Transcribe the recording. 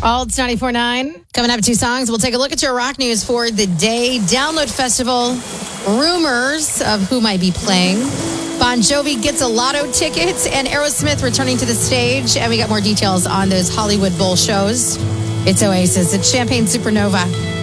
It's 94.9. Coming up, 2 songs. We'll take a look at your rock news for the day. Download Festival, rumors of who might be playing. Bon Jovi gets a lotto ticket, and Aerosmith returning to the stage. And we got more details on those Hollywood Bowl shows. It's Oasis. It's Champagne Supernova.